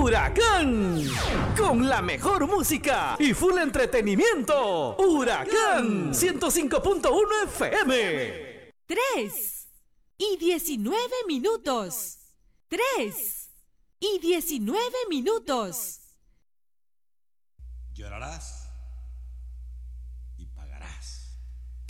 Huracán, con la mejor música y full entretenimiento. Huracán 105.1 FM. 3:19. 3:19. Llorarás